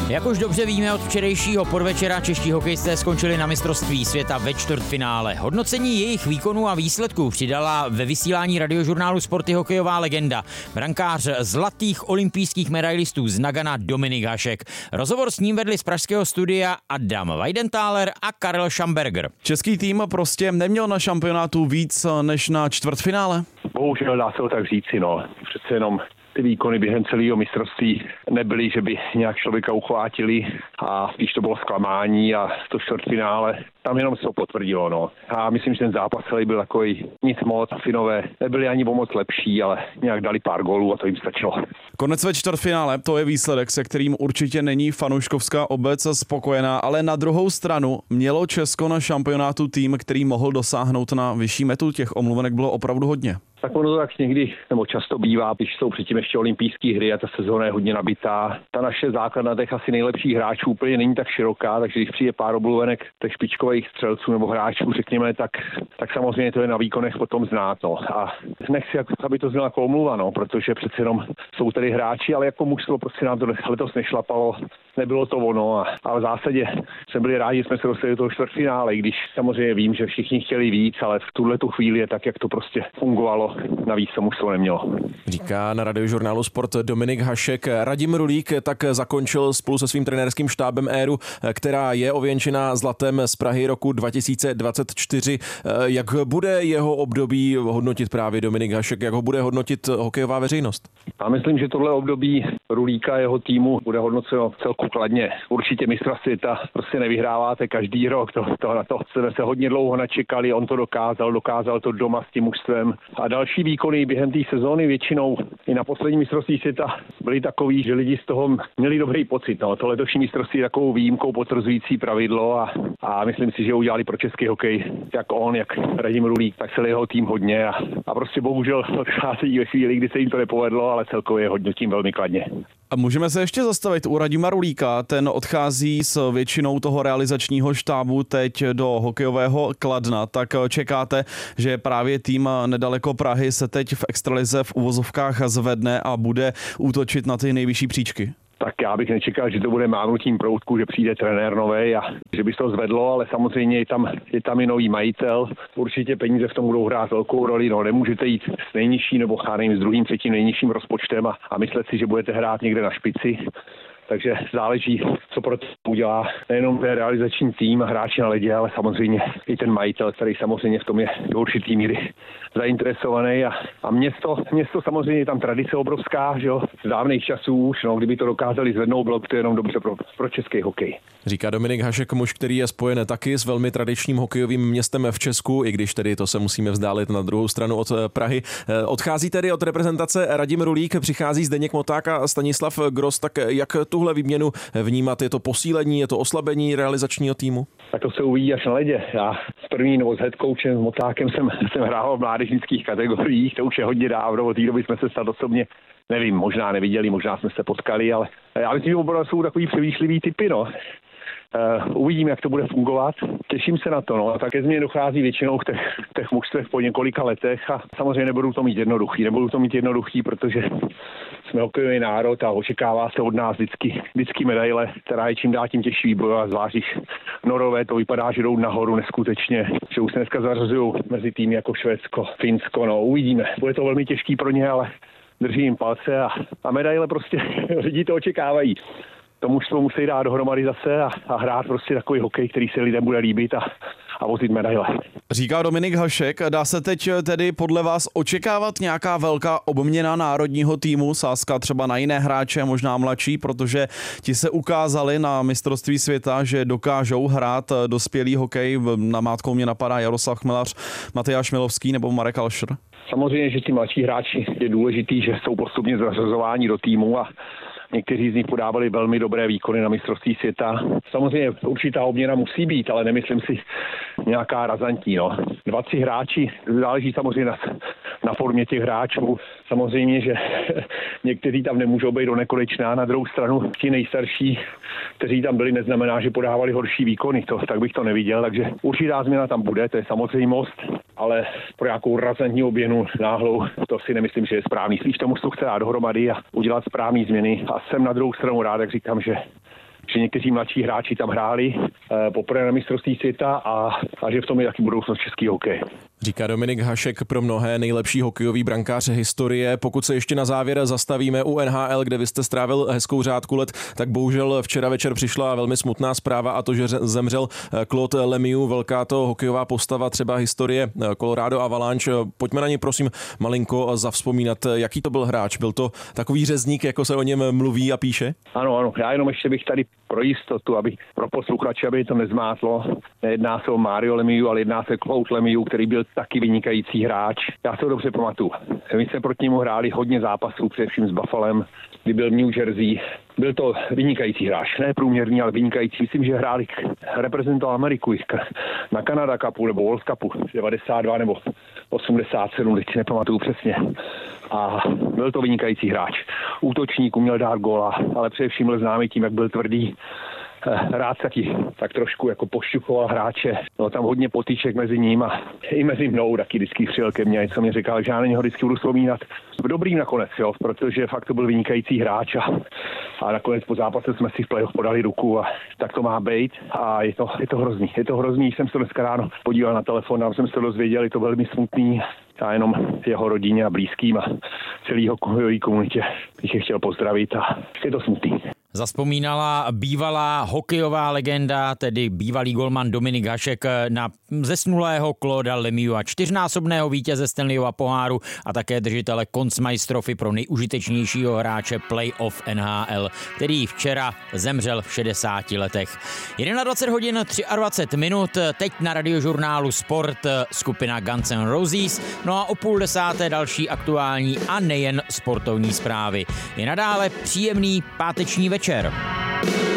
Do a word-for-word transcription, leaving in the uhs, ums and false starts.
Jak už dobře víme od včerejšího podvečera, čeští hokejisté skončili na mistrovství světa ve čtvrtfinále. Hodnocení jejich výkonů a výsledků přidala ve vysílání radiožurnálu Sport i hokejová legenda, brankář zlatých olympijských medailistů z Nagana Dominik Hašek. Rozhovor s ním vedli z pražského studia Adam Weidenthaler a Karel Schamberger. Český tým prostě neměl na šampionátu víc než na čtvrtfinále? Bohužel dá se to tak říci, no. Přece jenom ty výkony během celého mistrovství nebyly, že by nějak člověka uchvátili a spíš to bylo zklamání a to čtvrtfinále tam jenom se to potvrdilo, no. A myslím, že ten zápas celý byl takový nic moc. Finové nebyli ani o moc lepší, ale nějak dali pár gólů a to jim stačilo. Konec ve čtvrtfinále, to je výsledek, se kterým určitě není fanouškovská obec spokojená, ale na druhou stranu mělo Česko na šampionátu tým, který mohl dosáhnout na vyšší metu. Těch omluvenek bylo opravdu hodně. Tak ono to tak někdy, nebo často bývá, když jsou předtím ještě olympijské hry a ta sezóna je hodně nabitá. Ta naše základna těch asi nejlepších hráčů úplně není tak široká, takže když přijde pár omluvenek těch špičkových střelců nebo hráčů, řekněme, tak, tak samozřejmě to je na výkonech potom znát. No. A nechci, aby to znělo jako omluva, no, protože přece jenom jsou tady hráči, ale jako mužstvo prostě nám to letos nešlapalo, nebylo to ono. A, a v zásadě jsme byli rádi, že jsme se dostali do toho čtvrtfinále, když samozřejmě vím, že všichni chtěli víc, ale v tuhle tu chvíli je tak, jak to prostě fungovalo. Navíc to mužstvo nemělo. Říká na radiožurnálu Sport Dominik Hašek. Radim Rulík tak zakončil spolu se svým trenérským štábem éru, která je ověnčená zlatem z Prahy roku dva tisíce dvacet čtyři. Jak bude jeho období hodnotit právě Dominik Hašek? Jak ho bude hodnotit hokejová veřejnost? Já myslím, že tohle období Rulíka a jeho týmu bude hodnoceno celku kladně. Určitě mistra světa prostě nevyhráváte každý rok. To, to, na to jsme se hodně dlouho načekali. On to dokázal, dokázal to doma s tím mužstvem. A další výkony během té sezóny většinou i na poslední mistrovství světa byly takový, že lidi z toho měli dobrý pocit. No. To letošní mistrovství je takovou výjimkou potvrzující pravidlo a, a myslím si, že udělali pro český hokej jak on, jak Radim Rulík, tak celý jeho tým hodně a, a prostě bohužel odcházejí ve chvíli, kdy se jim to nepovedlo, ale celkově hodnotím velmi kladně. A můžeme se ještě zastavit u Radima Rulíka, ten odchází s většinou toho realizačního štábu teď do hokejového Kladna, tak čekáte, že právě tým nedaleko Prahy se teď v extralize v uvozovkách zvedne a bude útočit na ty nejvyšší příčky? Tak já bych nečekal, že to bude mávnutím proutku, že přijde trenér novej a že by se to zvedlo, ale samozřejmě je tam, je tam i nový majitel. Určitě peníze v tom budou hrát velkou roli. No, nemůžete jít s nejnižší nebo nevím, s druhým, třetím nejnižším rozpočtem a, a myslet si, že budete hrát někde na špici. Takže záleží, co pro to udělá nejenom ten realizační tým a hráči na ledě, ale samozřejmě i ten majitel, který samozřejmě v tom je do určitý míry zainteresovaný. A, a město, město samozřejmě je tam tradice obrovská, že jo, z dávných časů už, no, kdyby to dokázali zvednout, bylo by to jenom dobře pro, pro český hokej. Říká Dominik Hašek, muž, který je spojen taky s velmi tradičním hokejovým městem v Česku, i když tedy to se musíme vzdálit na druhou stranu od Prahy. Odchází tedy od reprezentace Radim Rulík, přichází Zdeněk Moták a Stanislav Gross, tak jak tuhle výměnu vnímat? Je to posílení, je to oslabení realizačního týmu? Tak to se uvidí až na ledě. Já s prvním nebo s headcoachem, s Motákem jsem, jsem hrál v mládežnických kategoriích, to už je hodně dávno, od té doby jsme se snad osobně, nevím, možná neviděli, možná jsme se potkali, ale já myslím, že oba jsou takový přemýšlivý typy, no. Uh, uvidím, jak to bude fungovat. Těším se na to. No. A také změně dochází většinou v těch, těch mužstvech po několika letech a samozřejmě nebudou to mít jednoduchý. Nebudou to mít jednoduchý, protože jsme hokejový národ a očekává se od nás vždycky, vždycky medaile, která je čím dál tím těžší výbojovat. Zvlášť Norové to vypadá, že jdou nahoru neskutečně, že už se dneska zařazují mezi týmy jako Švédsko, Finsko. No, uvidíme. Bude to velmi těžký pro ně, ale držím jim palce a, a medaile prostě lidi to očekávají. To mužstvo musí dát dohromady zase a, a hrát prostě takový hokej, který se lidem bude líbit a, a vozit medaile. Říká Dominik Hašek. Dá se teď tedy podle vás očekávat nějaká velká obměna národního týmu, sázka třeba na jiné hráče, možná mladší, protože ti se ukázali na mistrovství světa, že dokážou hrát dospělý hokej. Namátkou mě napadá Jaroslav Chmelař, Matyáš Milovský nebo Marek Alšer. Samozřejmě, že ti mladší hráči je důležitý, že jsou postupně zařazováni do týmu a někteří z nich podávali velmi dobré výkony na mistrovství světa. Samozřejmě určitá obměna musí být, ale nemyslím si nějaká razantní. No. Dva, tři hráči, záleží samozřejmě na, na formě těch hráčů. Samozřejmě, že někteří tam nemůžou být do nekonečná. Na druhou stranu ti nejstarší, kteří tam byli, neznamená, že podávali horší výkony. To, tak bych to neviděl, takže určitá změna tam bude, to je samozřejmost, ale pro nějakou razantní obměnu náhlou, to si nemyslím, že je správný. Spíš tomu, co chce dát dohromady a udělat správné změny. A jsem na druhou stranu rád, jak říkám, že že někteří mladší hráči tam hráli e, poprvé na mistrovství světa a, a že v tom je taky budoucnost český hokej. Říká Dominik Hašek, pro mnohé nejlepší hokejový brankář historie. Pokud se ještě na závěr zastavíme u N H L, kde vy jste strávil hezkou řádku let, tak bohužel včera večer přišla velmi smutná zpráva a to, že zemřel Claude Lemieux, velká to hokejová postava třeba historie Colorado Avalanche. Pojďme na něj prosím malinko zavzpomínat. Jaký to byl hráč? Byl to takový řezník, jako se o něm mluví a píše? Ano, ano. Já jenom ještě bych tady pro jistotu, aby pro posluchače, aby to nezmátlo. Nejedná se o Mario Lemieux, ale jedná se o Claude Lemieux, který byl taky vynikající hráč. Já se to dobře pamatuju. My jsme proti němu hráli hodně zápasů, především s Buffalem, kdy byl v New Jersey. Byl to vynikající hráč, ne průměrný, ale vynikající. Myslím, že hráli, reprezentoval Ameriku na Canada Cupu nebo World Cupu devadesát dva nebo osmdesát sedm, teď si nepamatuju přesně. A byl to vynikající hráč. Útočník, uměl dát góla, ale především byl známý tím, jak byl tvrdý. Rád taky tak trošku jako pošťuchoval hráče. Bylo tam hodně potýček mezi ním a i mezi mnou taky vždycky přijel ke mně, co mi říkal, že já na něho vždycky budu vzpomínat v dobrým nakonec, jo, protože fakt to byl vynikající hráč a, a nakonec po zápase jsme si v playoff podali ruku a tak to má být a je to, je to hrozný. Je to hrozný, jsem se dneska ráno podíval na telefon, tam jsem se to dozvěděl, je to velmi smutný. Já jenom jeho rodině a blízkým a celý hokejové komunitě bych je chtěl pozdravit a je to smutný. Zavzpomínala bývalá hokejová legenda, tedy bývalý golman Dominik Hašek na zesnulého Clauda Lemieux a čtyřnásobného vítěze Stanleyova poháru a také držitele Conn Smythe Trophy pro nejužitečnějšího hráče playoff N H L, který včera zemřel v šedesáti letech. dvacet jedna hodin dvacet tři minut, teď na Radiožurnálu Sport skupina Guns N' Roses, no a o půl desáté další aktuální a nejen sportovní zprávy. Je nadále příjemný páteční večer.